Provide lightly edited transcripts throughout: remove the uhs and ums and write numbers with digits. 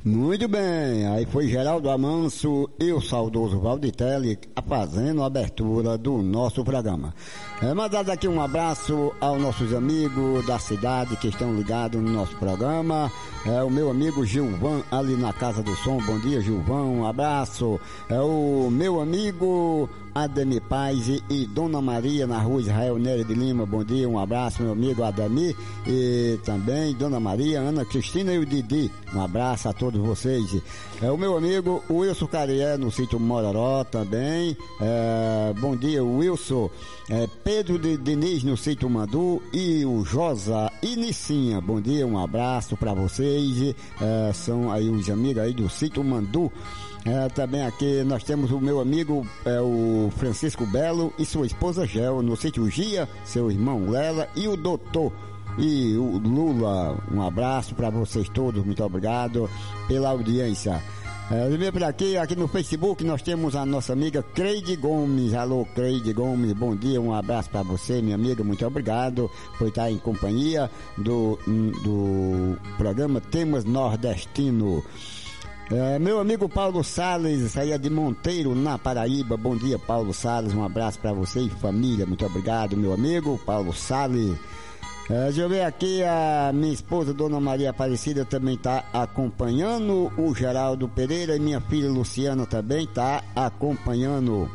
Muito bem, aí foi Geraldo Amanso e o saudoso Valditelli fazendo a abertura do nosso programa. Mandar aqui um abraço aos nossos amigos da cidade que estão ligados no nosso programa. O meu amigo Gilvan ali na Casa do Som, bom dia Gilvan, um abraço. O meu amigo Ademir Paz e Dona Maria na rua Israel Nery de Lima, bom dia, um abraço meu amigo Ademir e também Dona Maria, Ana Cristina e o Didi, um abraço a todos vocês. O meu amigo Wilson Carié no sítio Mororó também, bom dia Wilson. Pedro de Diniz no sítio Mandu e o Josa e Nicinha, bom dia, um abraço para vocês, são aí os amigos aí do sítio Mandu. Também aqui nós temos o meu amigo o Francisco Belo e sua esposa Gel no sítio Gia, seu irmão Lela e o doutor e o Lula, um abraço para vocês todos, muito obrigado pela audiência. Por aqui no Facebook nós temos a nossa amiga Creide Gomes. Alô Creide Gomes, bom dia, um abraço para você minha amiga, muito obrigado por estar em companhia do programa Temas Nordestino. Meu amigo Paulo Salles, saía de Monteiro, na Paraíba, bom dia Paulo Salles, um abraço para você e família, muito obrigado meu amigo Paulo Salles. Deixa eu ver aqui, a minha esposa Dona Maria Aparecida também está acompanhando, o Geraldo Pereira e minha filha Luciana também está acompanhando.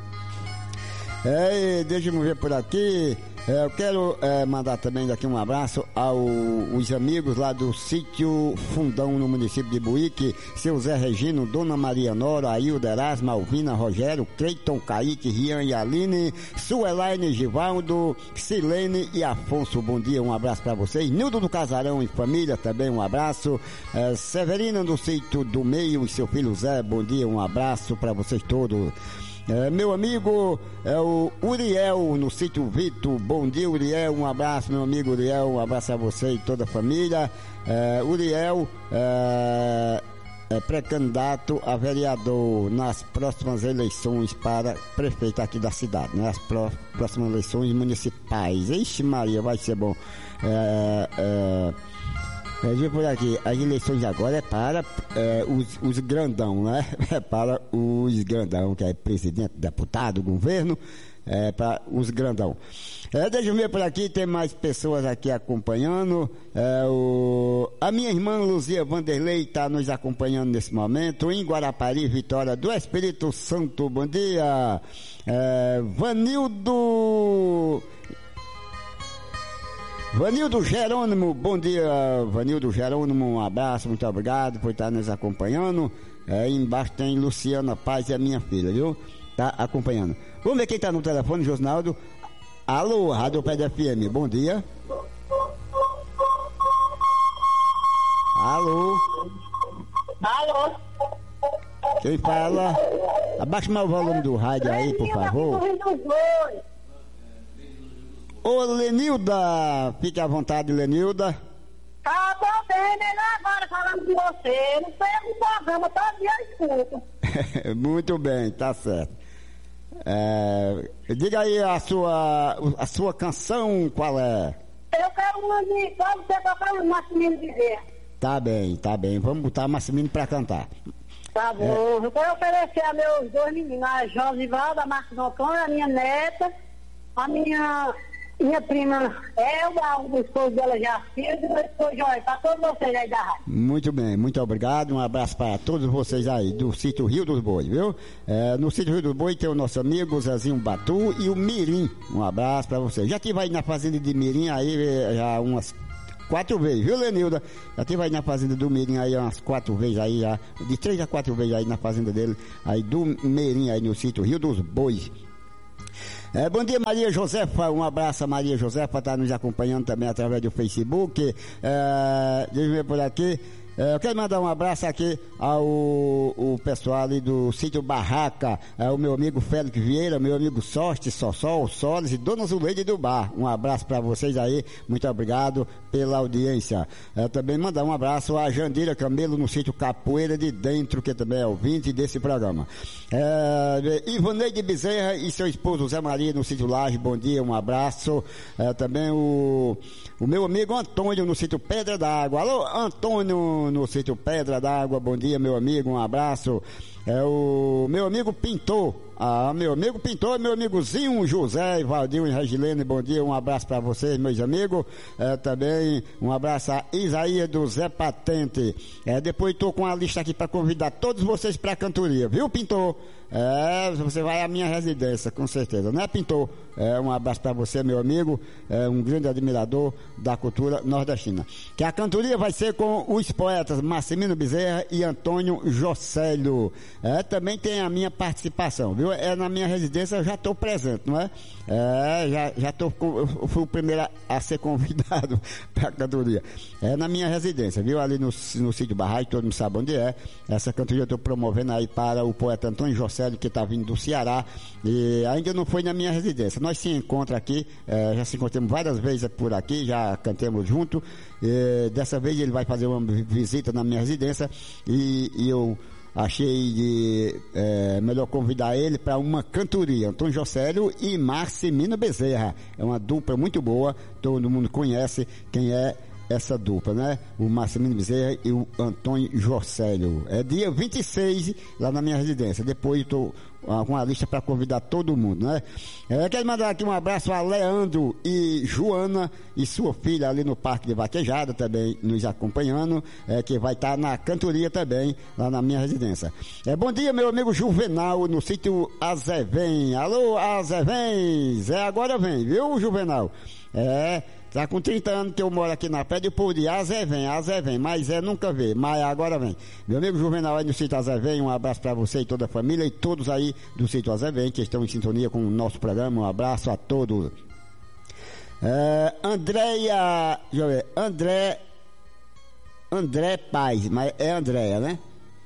Deixa eu ver por aqui. Eu quero mandar também daqui um abraço aos amigos lá do sítio Fundão no município de Buíque, seu Zé Regino, Dona Maria Nora, Ailda Erasma, Alvina, Rogério, Cleiton, Kaique, Rian e Aline, Suelaine, Givaldo, Silene e Afonso, bom dia, um abraço para vocês. Nildo do Casarão e família também, um abraço. Severina do sítio do Meio e seu filho Zé, bom dia, um abraço para vocês todos. Meu amigo o Uriel no sítio Vito, bom dia Uriel, um abraço meu amigo Uriel, um abraço a você e toda a família. Uriel é pré-candidato a vereador nas próximas eleições para prefeito aqui da cidade, né? As próximas eleições municipais. Ixi Maria, vai ser bom. Por aqui, as eleições agora é para os grandão, né? É para os grandão, que é presidente, deputado, governo, para os grandão. Deixa eu ver por aqui, tem mais pessoas aqui acompanhando. A minha irmã Luzia Vanderlei está nos acompanhando nesse momento, em Guarapari, Vitória do Espírito Santo, bom dia. Vanildo Jerônimo, bom dia Vanildo Jerônimo, um abraço, muito obrigado por estar nos acompanhando. Embaixo tem Luciana Paz e a minha filha, viu? Tá acompanhando. Vamos ver quem tá no telefone, Josnaldo. Alô, Rádio Pé FM, bom dia. Alô. Alô. Quem fala? Abaixa mais o volume do rádio aí, por favor. Ô Lenilda, fique à vontade, Lenilda. Tá, tô bem, melhor agora falando com você. Não sei o programa, todo dia eu escuto. Muito bem, tá certo. Diga aí a sua canção, qual é? Eu quero uma de como você tocar o Massimino dizer. Tá bem, vamos botar Massimino pra cantar. Tá bom, eu quero oferecer a meus dois meninos, a Josivalda, a Marcos Antônio, a minha neta, a minha prima Elba, o esposo dela Jacir, e o meu esposo Jorge, para todos vocês aí da rádio. Muito bem, muito obrigado, um abraço para todos vocês aí do sítio Rio dos Bois, viu? No sítio Rio dos Bois tem o nosso amigo Zezinho Batu e o Mirim, um abraço para vocês. Já tive aí na fazenda de Mirim aí já umas 4 vezes, viu Lenilda? Já tive aí na fazenda do Mirim aí umas 4 vezes aí, já, de 3 a 4 vezes aí na fazenda dele, aí do Mirim aí no sítio Rio dos Bois. Bom dia Maria Josefa, um abraço a Maria Josefa, está nos acompanhando também através do Facebook. Deixa eu ver por aqui. Eu quero mandar um abraço aqui ao pessoal ali do sítio Barraca, o meu amigo Félix Vieira, meu amigo Sorte, Sossol, Soles e Dona Zuleide do Bar. Um abraço para vocês aí, muito obrigado pela audiência. Também mandar um abraço a Jandira Camelo no sítio Capoeira de Dentro, que também é ouvinte desse programa. Ivaneide Bezerra e seu esposo Zé Maria no sítio Laje, bom dia, um abraço. Também o meu amigo Antônio no sítio Pedra d'Água. Alô, Antônio no sítio Pedra d'Água, bom dia, meu amigo, um abraço. O meu amigo Pintor, meu amigo Pintor, meu amigozinho José, Valdir e Regilene, bom dia, um abraço para vocês, meus amigos. Também um abraço a Isaías do Zé Patente. Depois estou com a lista aqui para convidar todos vocês para a cantoria, viu, Pintor? Você vai à minha residência, com certeza, né, Pintor? Um abraço para você, meu amigo, um grande admirador da cultura nordestina. Que a cantoria vai ser com os poetas Massimino Bezerra e Antônio Jocélio. Também tem a minha participação, viu? Na minha residência eu já estou presente, não é? Eu fui o primeiro a ser convidado para a cantoria. Na minha residência, viu? Ali no sítio Barragem, todo mundo sabe onde é. Essa cantoria eu estou promovendo aí para o poeta Antônio Jocélio, que está vindo do Ceará, e ainda não foi na minha residência. Nós se encontramos aqui, já se encontramos várias vezes por aqui, já cantamos junto. Dessa vez ele vai fazer uma visita na minha residência e eu achei melhor convidar ele para uma cantoria, Antônio Jocélio e Massimino Bezerra. É uma dupla muito boa, todo mundo conhece quem é essa dupla, né? O Massimino Bezerra e o Antônio Jocélio. Dia 26 lá na minha residência. Depois estou com a lista para convidar todo mundo, né? Quero mandar aqui um abraço a Leandro e Joana e sua filha ali no Parque de Vaquejada, também nos acompanhando, que vai estar na cantoria também lá na minha residência. Bom dia, meu amigo Juvenal, no sítio Azevém. Alô, Azevém! Agora vem, viu, Juvenal? Tá com 30 anos que eu moro aqui na pedra e o povo de Azevém, mas nunca vê, mas agora vem. Meu amigo Juvenal aí no sítio Azevém, um abraço para você e toda a família e todos aí do sítio Azevém que estão em sintonia com o nosso programa, um abraço a todos. Andréia, deixa eu ver, André Paz, mas é Andréia, né?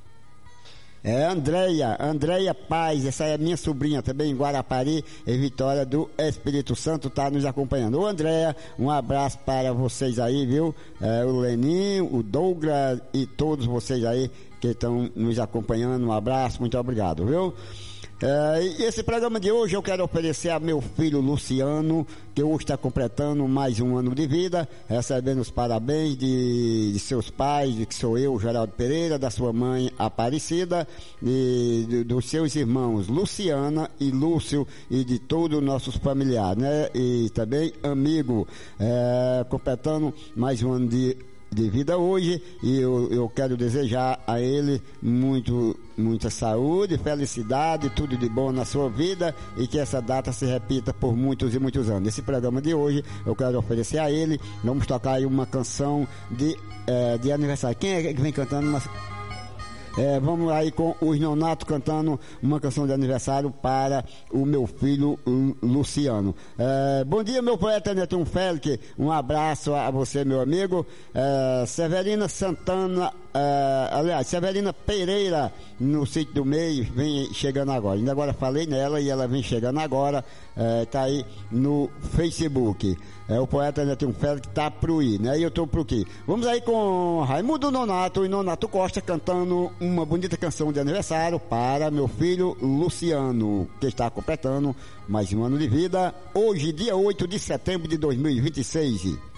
Andréia Paz, essa é minha sobrinha também em Guarapari, em Vitória do Espírito Santo, tá nos acompanhando. Ô Andréia, um abraço para vocês aí, viu? O Leninho, o Douglas e todos vocês aí que estão nos acompanhando, um abraço, muito obrigado, viu? E esse programa de hoje eu quero oferecer a meu filho Luciano, que hoje está completando mais um ano de vida, recebendo os parabéns de seus pais, que sou eu, Geraldo Pereira, da sua mãe Aparecida, dos seus irmãos Luciana e Lúcio e de todos os nossos familiares, né? E também amigo, completando mais um ano de vida hoje, e eu quero desejar a ele muita saúde, felicidade, tudo de bom na sua vida e que essa data se repita por muitos e muitos anos. Esse programa de hoje eu quero oferecer a ele, vamos tocar aí uma canção de aniversário. Quem é que vem cantando uma... vamos aí com os Nonato cantando uma canção de aniversário para o meu filho Luciano. Bom dia, meu poeta Neton Félix, um abraço a você, meu amigo. Severina Santana, Severina Pereira no sítio do Meio vem chegando agora. Ainda agora falei nela e ela vem chegando agora, tá aí no Facebook. O poeta Neton Félix tá pro ir, né? E eu tô pro quê? Vamos aí com Raimundo Nonato e Nonato Costa cantando uma bonita canção de aniversário para meu filho Luciano, que está completando mais um ano de vida, hoje, dia 8 de setembro de 2026.